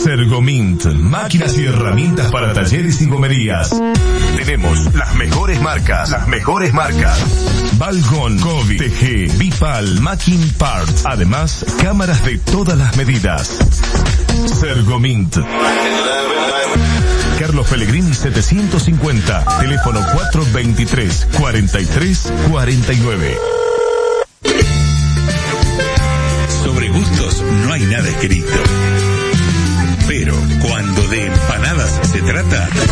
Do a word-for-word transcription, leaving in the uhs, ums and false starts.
Sergomint, máquinas y herramientas para talleres y gomerías. Tenemos las mejores marcas, las mejores marcas. Balgon, Kobe, T G, Bipal, Macking Parts. Además, cámaras de todas las medidas. Sergomint. Carlos Pellegrini setecientos cincuenta, teléfono cuatro veintitrés, cuarenta y tres, cuarenta y nueve. Sobre gustos no hay nada escrito. Pero cuando de empanadas se trata,